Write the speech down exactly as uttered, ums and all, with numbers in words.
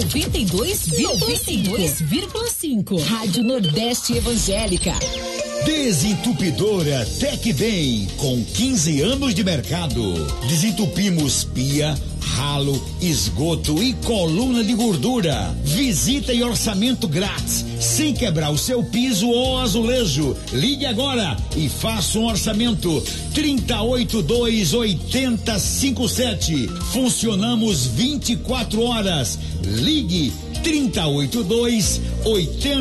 noventa e dois vírgula cinco. Rádio Nordeste Evangélica. Desentupidora Tecbem, com quinze anos de mercado. Desentupimos pia, ralo, esgoto e coluna de gordura. Visita e orçamento grátis, sem quebrar o seu piso ou azulejo. Ligue agora e faça um orçamento. trinta e oito, dois, oitenta, cinquenta e sete. Funcionamos vinte e quatro horas. Ligue trinta e oito, dois, oitenta